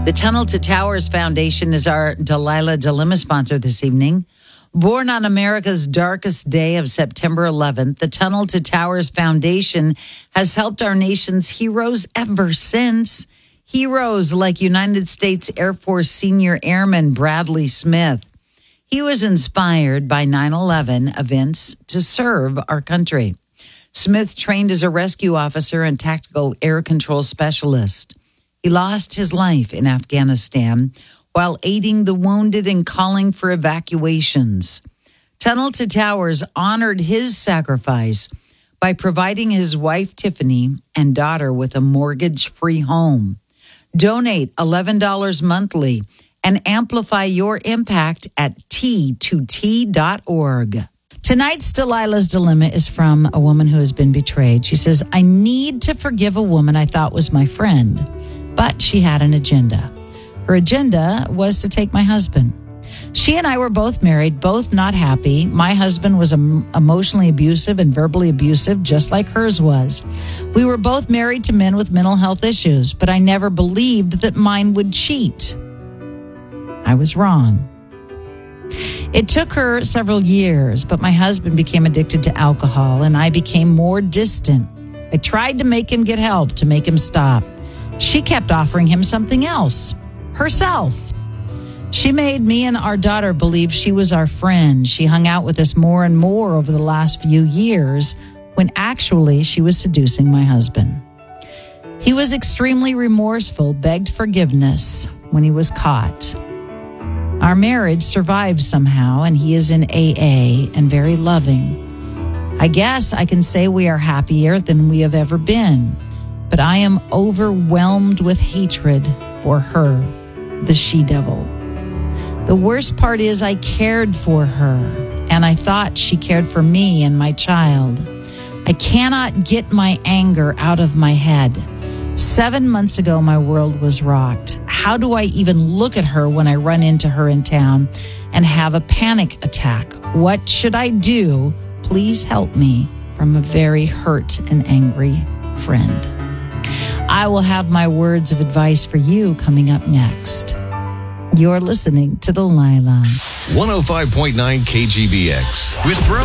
The Tunnel to Towers Foundation is our Delilah Dilemma sponsor this evening. Born on America's darkest day of September 11th, the Tunnel to Towers Foundation has helped our nation's heroes ever since. Heroes like United States Air Force Senior Airman Bradley Smith. He was inspired by 9/11 events to serve our country. Smith trained as a rescue officer and tactical air control specialist. He lost his life in Afghanistan while aiding the wounded and calling for evacuations. Tunnel to Towers honored his sacrifice by providing his wife, Tiffany, and daughter with a mortgage-free home. Donate $11 monthly and amplify your impact at T2T.org. Tonight's Delilah's Dilemma is from a woman who has been betrayed. She says, I need to forgive a woman I thought was my friend, but she had an agenda. Her agenda was to take my husband. She and I were both married, both not happy. My husband was emotionally abusive and verbally abusive, just like hers was. We were both married to men with mental health issues, but I never believed that mine would cheat. I was wrong. It took her several years, but my husband became addicted to alcohol and I became more distant. I tried to make him get help, to make him stop. She kept offering him something else, herself. She made me and our daughter believe she was our friend. She hung out with us more and more over the last few years when actually she was seducing my husband. He was extremely remorseful, begged forgiveness when he was caught. Our marriage survived somehow, and he is in AA and very loving. I guess I can say we are happier than we have ever been, but I am overwhelmed with hatred for her, the she-devil. The worst part is I cared for her, and I thought she cared for me and my child. I cannot get my anger out of my head. 7 months ago, my world was rocked. How do I even look at her when I run into her in town and have a panic attack? What should I do? Please help me, from a very hurt and angry friend. I will have my words of advice for you coming up next. You're listening to Delilah. 105.9 KGBX. With